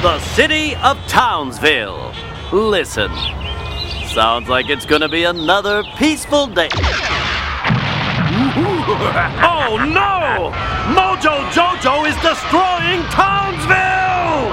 the city of Townsville. Listen, sounds like it's gonna be another peaceful day. Oh no! Mojo Jojo is destroying Townsville!